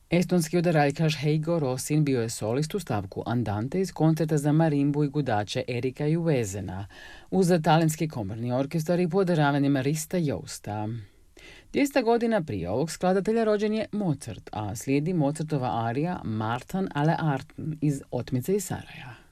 Estonski udaraljkaš Heigo Rosin bio je solist u stavku Andante iz koncerta za marimbu i gudače Erika Juvezena uz talijanski komorni orkestar i poderavanjem Rista Jousta. 200 godina prije ovog skladatelja rođen je Mozart, a slijedi Mozartova arija Martan alle Arten iz Otmice iz Saraja.